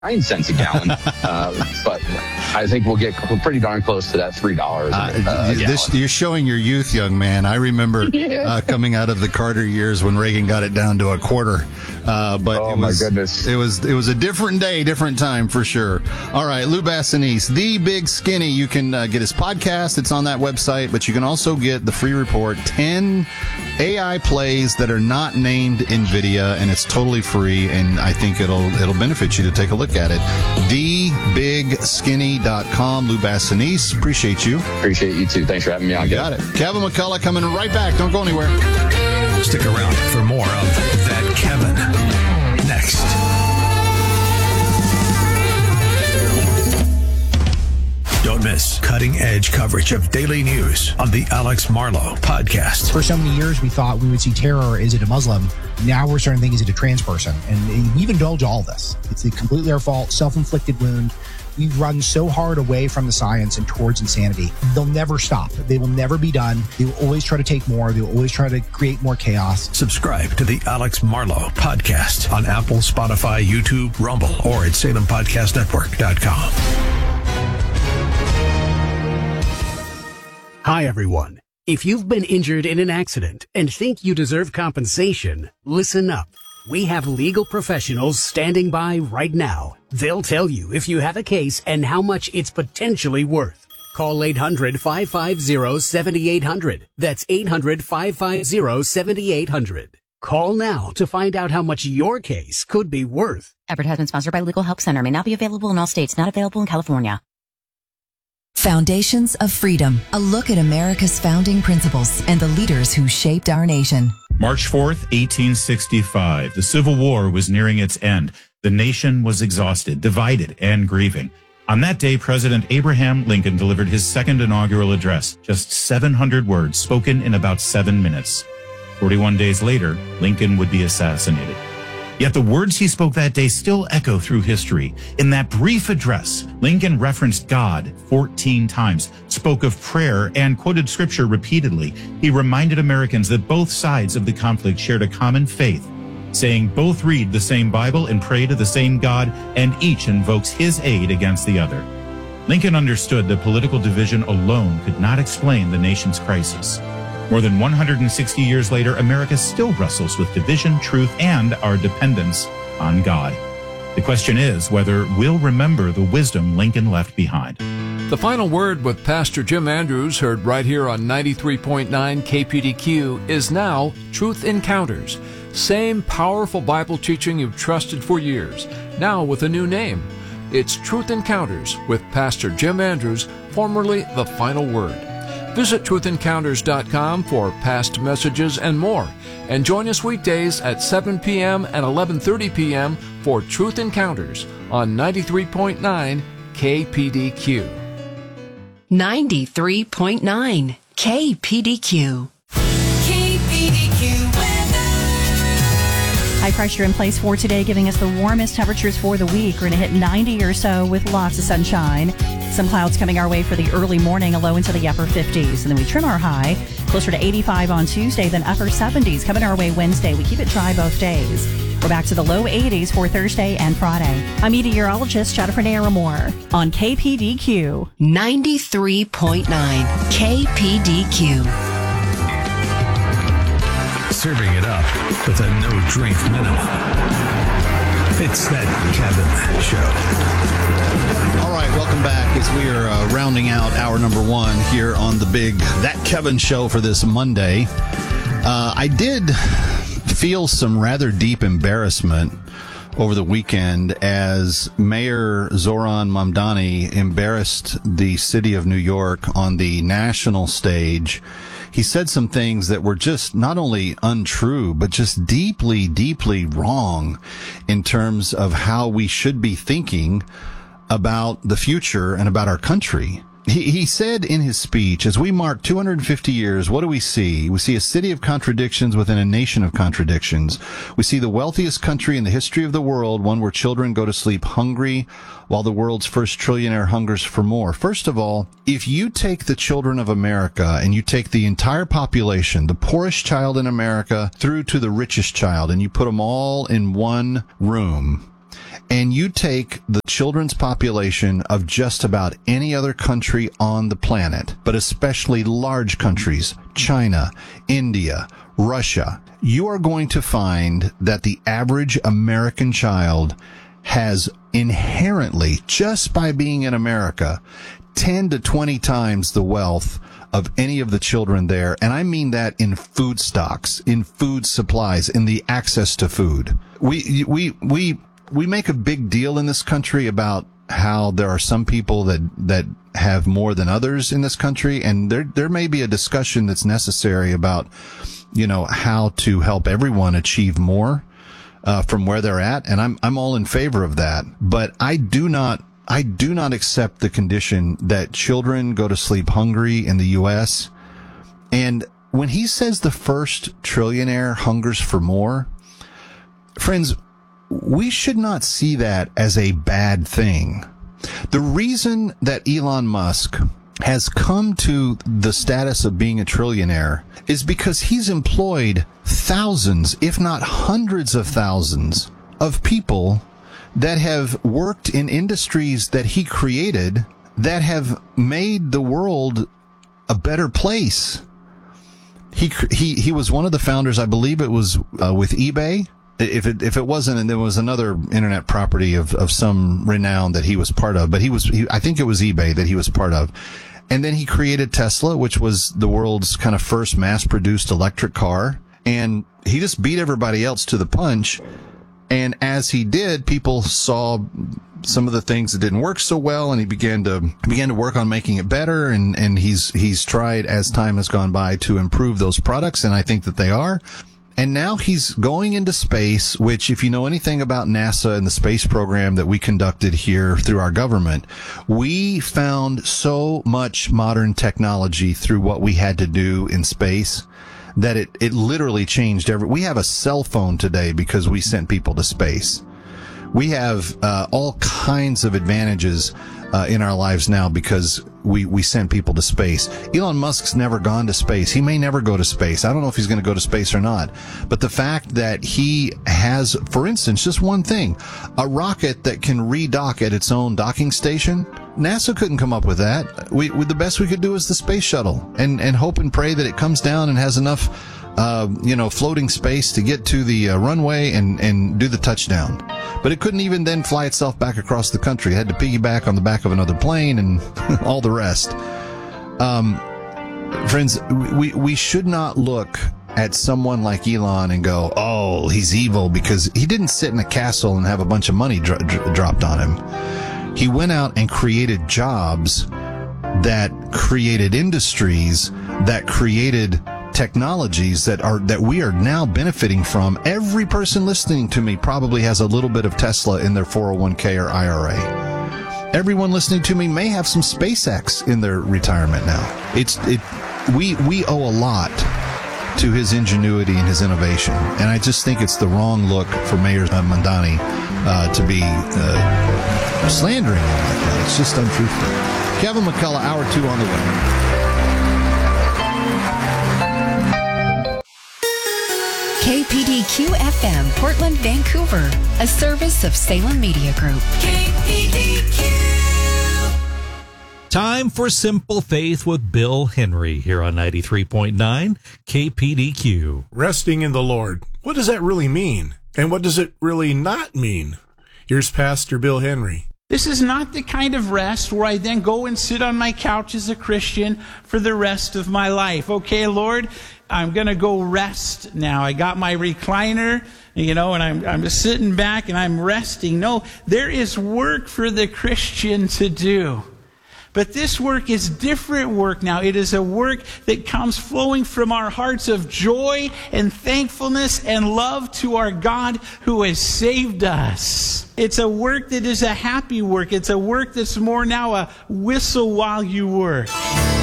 9 cents a gallon, but I think we'll get pretty darn close to that $3 a gallon. You're showing your youth, young man. I remember coming out of the Carter years when Reagan got it down to a quarter. But my goodness, it was a different day, different time for sure. All right, Lou Bassanese, The Big Skinny. You can get his podcast. It's on that website, but you can also get the free report, 10 AI plays that are not named NVIDIA, and it's totally free, and I think it'll benefit you to take a look at it. TheBigSkinny.com. Lou Bassanese, appreciate you. Appreciate you too. Thanks for having me on. Got it. Kevin McCullough coming right back. Don't go anywhere. Stick around for more of That Kevin next. Don't miss cutting-edge coverage of daily news on the Alex Marlow podcast. For so many years, we thought we would see terror. Is it a Muslim? Now we're starting to think, is it a trans person? And we've indulged all this. It's completely our fault, self-inflicted wound. We've run so hard away from the science and towards insanity. They'll never stop. They will never be done. They will always try to take more. They will always try to create more chaos. Subscribe to the Alex Marlow podcast on Apple, Spotify, YouTube, Rumble, or at SalemPodcastNetwork.com. Hi, everyone. If you've been injured in an accident and think you deserve compensation, listen up. We have legal professionals standing by right now. They'll tell you if you have a case and how much it's potentially worth. Call 800-550-7800. That's 800-550-7800. Call now to find out how much your case could be worth. Advertisement sponsored by Legal Help Center. May not be available in all states. Not available in California. Foundations of Freedom, a look at America's founding principles and the leaders who shaped our nation. March 4th, 1865. The Civil War was nearing its end. The nation was exhausted, divided, and grieving. On that day, President Abraham Lincoln delivered his second inaugural address, just 700 words spoken in about 7 minutes. 41 days later, Lincoln would be assassinated. Yet the words he spoke that day still echo through history. In that brief address, Lincoln referenced God 14 times, spoke of prayer, and quoted scripture repeatedly. He reminded Americans that both sides of the conflict shared a common faith, saying both read the same Bible and pray to the same God, and each invokes his aid against the other. Lincoln understood that political division alone could not explain the nation's crisis. More than 160 years later, America still wrestles with division, truth, and our dependence on God. The question is whether we'll remember the wisdom Lincoln left behind. The Final Word with Pastor Jim Andrews, heard right here on 93.9 KPDQ, is now Truth Encounters. Same powerful Bible teaching you've trusted for years, now with a new name. It's Truth Encounters with Pastor Jim Andrews, formerly The Final Word. Visit truthencounters.com for past messages and more. And join us weekdays at 7 p.m. and 11:30 p.m. for Truth Encounters on 93.9 KPDQ. 93.9 KPDQ. High pressure in place for today, giving us the warmest temperatures for the week. We're going to hit 90 or so with lots of sunshine. Some clouds coming our way for the early morning, a low into the upper 50s. And then we trim our high closer to 85 on Tuesday, then upper 70s coming our way Wednesday. We keep it dry both days. We're back to the low 80s for Thursday and Friday. I'm meteorologist Jennifer Naramore on KPDQ. 93.9 KPDQ. Serving it up with a no-drink minimum. It's That Kevin Show. All right, welcome back as we are rounding out hour number one here on the big That Kevin Show for this Monday. I did feel some rather deep embarrassment over the weekend as Mayor Zoran Mamdani embarrassed the city of New York on the national stage. He said some things that were just not only untrue, but just deeply, deeply wrong in terms of how we should be thinking about the future and about our country. He said in his speech, as we mark 250 years, what do we see? We see a city of contradictions within a nation of contradictions. We see the wealthiest country in the history of the world, one where children go to sleep hungry, while the world's first trillionaire hungers for more. First of all, if you take the children of America and you take the entire population, the poorest child in America through to the richest child, and you put them all in one room, and you take the children's population of just about any other country on the planet, but especially large countries, China, India, Russia, you are going to find that the average American child has inherently, just by being in America, 10 to 20 times the wealth of any of the children there. And I mean that in food stocks, in food supplies, in the access to food. We make a big deal in this country about how there are some people that have more than others in this country. And there may be a discussion that's necessary about, how to help everyone achieve more, from where they're at. And I'm all in favor of that. But I do not accept the condition that children go to sleep hungry in the U.S. And when he says the first trillionaire hungers for more, friends, we should not see that as a bad thing. The reason that Elon Musk has come to the status of being a trillionaire is because he's employed thousands, if not hundreds of thousands, of people that have worked in industries that he created that have made the world a better place. He was one of the founders, I believe it was with eBay. If it wasn't, and there was another internet property of some renown that he was part of, but I think it was eBay that he was part of. And then he created Tesla, which was the world's kind of first mass-produced electric car. And he just beat everybody else to the punch. And as he did, people saw some of the things that didn't work so well, and he began to work on making it better. And he's tried, as time has gone by, to improve those products, and I think that they are. And now he's going into space, which, if you know anything about NASA and the space program that we conducted here through our government, we found so much modern technology through what we had to do in space that it literally changed we have a cell phone today because we sent people to space. We have all kinds of advantages in our lives now because we send people to space. Elon Musk's never gone to space. He may never go to space. I don't know if he's going to go to space or not. But the fact that he has, for instance, just one thing, a rocket that can redock at its own docking station, NASA couldn't come up with that. The best we could do is the space shuttle and hope and pray that it comes down and has enough floating space to get to the runway and do the touchdown. But it couldn't even then fly itself back across the country. It had to piggyback on the back of another plane and all the rest. Friends, we should not look at someone like Elon and go, oh, he's evil, because he didn't sit in a castle and have a bunch of money dropped on him. He went out and created jobs that created industries, that created technologies that we are now benefiting from. Every person listening to me probably has a little bit of Tesla in their 401k or IRA. Everyone listening to me may have some SpaceX in their retirement now. We owe a lot to his ingenuity and his innovation, and I just think it's the wrong look for Mayor Mamdani to be slandering him like that. It's just untruthful. Kevin McCullough, Hour 2 on the way. KPDQ FM, Portland, Vancouver, a service of Salem Media Group. KPDQ. Time for Simple Faith with Bill Henry here on 93.9 KPDQ. Resting in the Lord. What does that really mean? And what does it really not mean? Here's Pastor Bill Henry. This is not the kind of rest where I then go and sit on my couch as a Christian for the rest of my life. Okay, Lord, I'm going to go rest now. I got my recliner, and I'm just sitting back and I'm resting. No, there is work for the Christian to do. But this work is different work now. It is a work that comes flowing from our hearts of joy and thankfulness and love to our God who has saved us. It's a work that is a happy work. It's a work that's more now a whistle while you work.